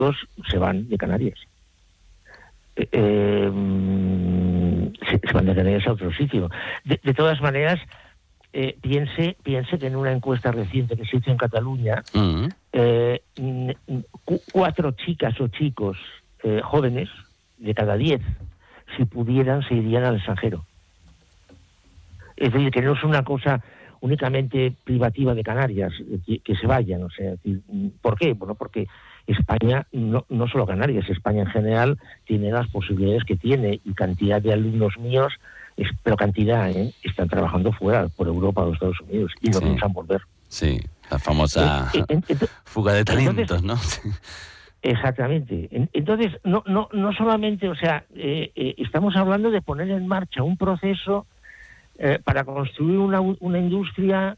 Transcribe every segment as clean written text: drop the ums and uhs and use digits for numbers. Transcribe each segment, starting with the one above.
se van de Canarias. Se van de Canarias a otro sitio. De todas maneras, piense que en una encuesta reciente que se hizo en Cataluña, 4 chicas o chicos jóvenes de cada 10, si pudieran, se irían al extranjero. Es decir, que no es una cosa únicamente privativa de Canarias, que se vayan. O sea, ¿por qué? Bueno, porque España, no solo Canarias, España en general tiene las posibilidades que tiene, y cantidad de alumnos míos, pero cantidad, están trabajando fuera, por Europa o Estados Unidos, y no piensan volver. Sí, la famosa fuga de talentos, ¿no? Exactamente. Entonces, no solamente, o sea, estamos hablando de poner en marcha un proceso para construir una industria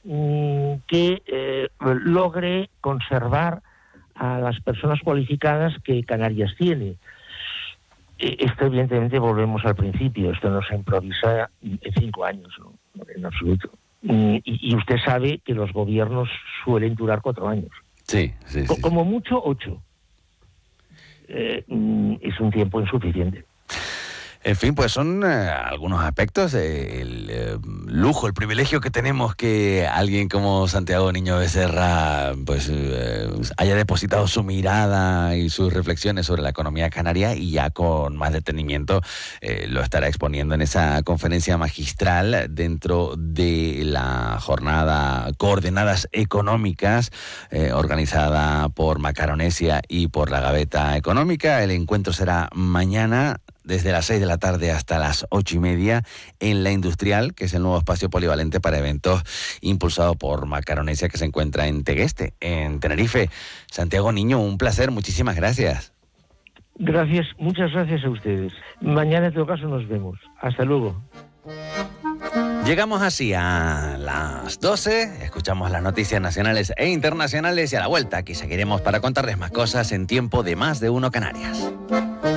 que logre conservar a las personas cualificadas que Canarias tiene. Esto, evidentemente, volvemos al principio. Esto no se improvisa en 5 años, ¿no? En absoluto. Y usted sabe que los gobiernos suelen durar 4 años. Sí. Como mucho 8. Es un tiempo insuficiente. En fin, pues son algunos aspectos, el lujo, el privilegio que tenemos que alguien como Santiago Niño Becerra pues haya depositado su mirada y sus reflexiones sobre la economía canaria, y ya con más detenimiento lo estará exponiendo en esa conferencia magistral dentro de la jornada Coordenadas Económicas organizada por Macaronesia y por la Gaveta Económica. El encuentro será mañana, desde las 6 de la tarde hasta las 8:30, en La Industrial, que es el nuevo espacio polivalente para eventos impulsado por Macaronesia, que se encuentra en Tegueste, en Tenerife. Santiago Niño, un placer, muchísimas gracias. Gracias, muchas gracias a ustedes. Mañana, en todo caso, nos vemos. Hasta luego. Llegamos así a las 12, escuchamos las noticias nacionales e internacionales, y a la vuelta aquí seguiremos para contarles más cosas en Tiempo de Más de Uno Canarias.